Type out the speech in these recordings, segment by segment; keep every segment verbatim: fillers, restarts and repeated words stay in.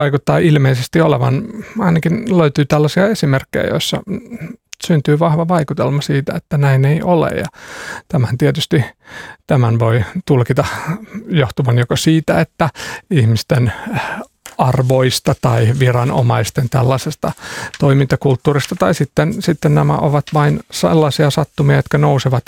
Vaikuttaa ilmeisesti olevan, ainakin löytyy tällaisia esimerkkejä, joissa syntyy vahva vaikutelma siitä, että näin ei ole. Ja tämän tietysti tämän voi tulkita johtuvan joko siitä, että ihmisten arvoista tai viranomaisten tällaisesta toimintakulttuurista, tai sitten, sitten nämä ovat vain sellaisia sattumia, jotka nousevat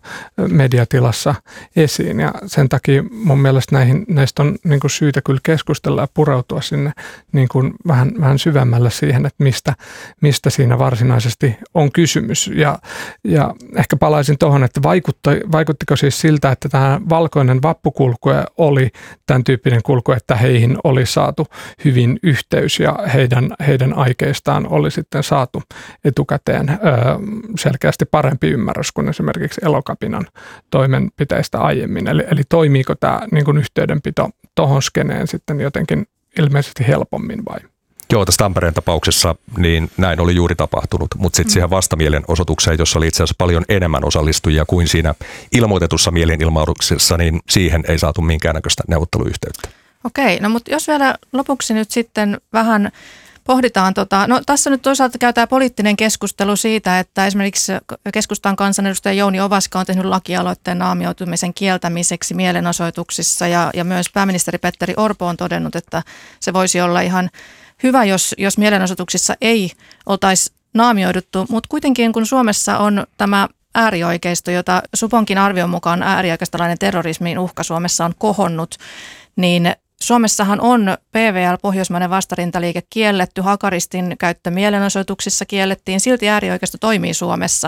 mediatilassa esiin. Ja sen takia mun mielestä näihin, näistä on niin kuin syytä kyllä keskustella ja pureutua sinne niin kuin vähän, vähän syvemmälle siihen, että mistä, mistä siinä varsinaisesti on kysymys. Ja, ja ehkä palaisin tuohon, että vaikutti, vaikuttiko siis siltä, että tämä valkoinen vappukulkue oli tämän tyyppinen kulku, että heihin oli saatu hyvin yhteys ja heidän, heidän aikeistaan oli sitten saatu etukäteen ö, selkeästi parempi ymmärrys kuin esimerkiksi Elokapinan toimenpiteistä aiemmin. Eli, eli toimiiko tämä niin kuin yhteydenpito tohon skeneen sitten jotenkin ilmeisesti helpommin vai? Joo, tässä Tampereen tapauksessa niin näin oli juuri tapahtunut, mutta sitten siihen vastamielenosoitukseen, jossa oli itse asiassa paljon enemmän osallistujia kuin siinä ilmoitetussa mielenilmauksessa, niin siihen ei saatu minkäännäköistä neuvotteluyhteyttä. Okei, no mutta jos vielä lopuksi nyt sitten vähän pohditaan, tota, no tässä nyt toisaalta käy tämä poliittinen keskustelu siitä, että esimerkiksi keskustan kansanedustaja Jouni Ovaska on tehnyt lakialoitteen naamioitumisen kieltämiseksi mielenosoituksissa ja, ja myös pääministeri Petteri Orpo on todennut, että se voisi olla ihan hyvä, jos, jos mielenosoituksissa ei oltaisi naamioiduttu, mutta kuitenkin kun Suomessa on tämä äärioikeisto, jota Suponkin arvion mukaan äärioikeistolainen terrorismin uhka Suomessa on kohonnut, niin Suomessahan on P V L, Pohjoismainen vastarintaliike, kielletty, hakaristin käyttö mielenosoituksissa kiellettiin, silti äärioikeisto toimii Suomessa.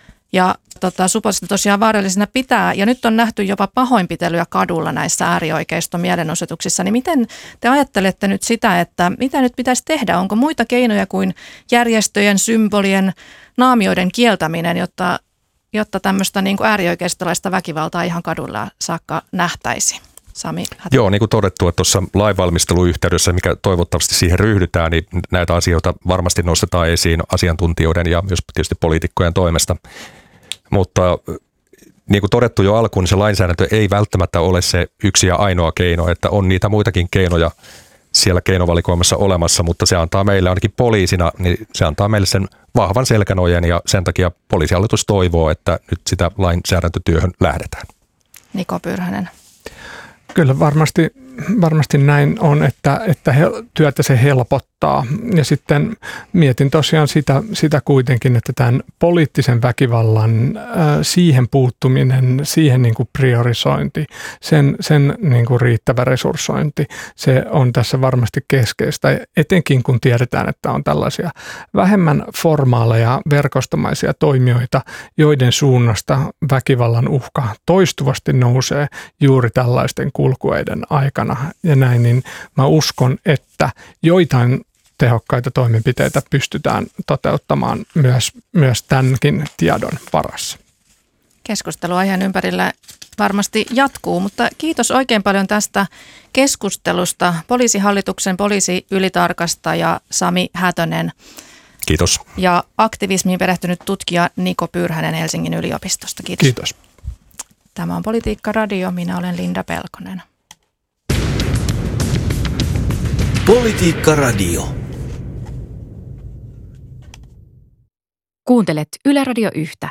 Ja tota, Suposta tosiaan vaarallisena pitää, ja nyt on nähty jopa pahoinpitelyä kadulla näissä äärioikeiston mielenosoituksissa. Niin miten te ajattelette nyt sitä, että mitä nyt pitäisi tehdä? Onko muita keinoja kuin järjestöjen, symbolien, naamioiden kieltäminen, jotta, jotta tämmöistä niin kuin äärioikeistolaista väkivaltaa ihan kadulla saakka nähtäisi? Sami Hätä. Joo, niin kuin todettu, että tuossa lainvalmisteluyhteydessä, mikä toivottavasti siihen ryhdytään, niin näitä asioita varmasti nostetaan esiin asiantuntijoiden ja myös tietysti poliitikkojen toimesta. Mutta niin kuin todettu jo alkuun, niin se lainsäädäntö ei välttämättä ole se yksi ja ainoa keino, että on niitä muitakin keinoja siellä keinovalikoimassa olemassa, mutta se antaa meille ainakin poliisina, niin se antaa meille sen vahvan selkänojen ja sen takia poliisihallitus toivoo, että nyt sitä lainsäädäntötyöhön lähdetään. Niko Pyrhönen. Kyllä varmasti, varmasti näin on, että, että he, työtä se helpottaa. Ja sitten mietin tosiaan sitä, sitä kuitenkin, että tämän poliittisen väkivallan äh, siihen puuttuminen, siihen niin kuin priorisointi, sen, sen niin kuin riittävä resurssointi, se on tässä varmasti keskeistä. Etenkin kun tiedetään, että on tällaisia vähemmän formaaleja verkostomaisia toimijoita, joiden suunnasta väkivallan uhka toistuvasti nousee juuri tällaisten kulkueiden aikana. Ja näin, niin mä uskon, että joitain tehokkaita toimenpiteitä pystytään toteuttamaan myös, myös tämänkin tiedon varassa. Keskustelu aiheen ympärillä varmasti jatkuu, mutta kiitos oikein paljon tästä keskustelusta. Poliisihallituksen poliisiylitarkastaja Sami Hätönen. Kiitos. Ja aktivismiin perehtynyt tutkija Niko Pyrhönen Helsingin yliopistosta. Kiitos. Kiitos. Tämä on Politiikka Radio. Minä olen Linda Pelkonen. Politiikka Radio. Kuuntelet Yle Radio Yhtä.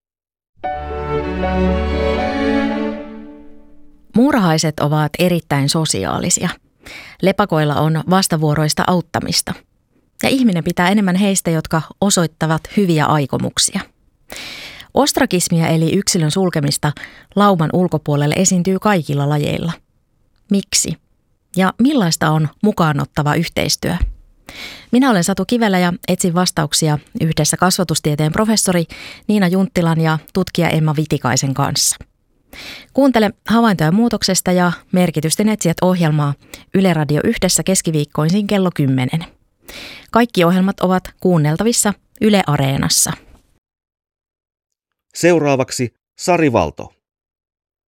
Muurahaiset ovat erittäin sosiaalisia. Lepakoilla on vastavuoroista auttamista. Ja ihminen pitää enemmän heistä, jotka osoittavat hyviä aikomuksia. Ostrakismia eli yksilön sulkemista lauman ulkopuolelle esiintyy kaikilla lajeilla. Miksi? Ja millaista on mukaanottava yhteistyö? Minä olen Satu Kivelä ja etsin vastauksia yhdessä kasvatustieteen professori Niina Junttilan ja tutkija Emma Vitikaisen kanssa. Kuuntele havaintoja muutoksesta ja merkitysten etsijät ohjelmaa Yle Radio Yhdessä keskiviikkoisin kello kymmenen. Kaikki ohjelmat ovat kuunneltavissa Yle Areenassa. Seuraavaksi Sari Valto.